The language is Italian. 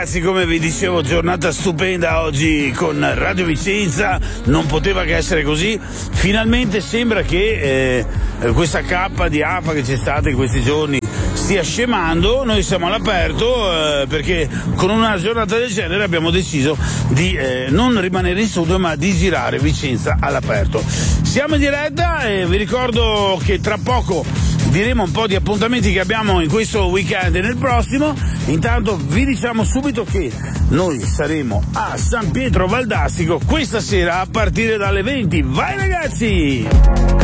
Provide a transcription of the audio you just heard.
ragazzi, come vi dicevo, giornata stupenda oggi con Radio Vicenza, non poteva che essere così. Finalmente sembra che questa cappa di afa che c'è stata in questi giorni stia scemando. Noi siamo all'aperto perché con una giornata del genere abbiamo deciso di non rimanere in studio ma di girare Vicenza all'aperto. Siamo in diretta e vi ricordo che tra poco diremo un po' di appuntamenti che abbiamo in questo weekend e nel prossimo. Intanto vi diciamo subito che noi saremo a San Pietro Valdastico questa sera a partire dalle 20. Vai ragazzi!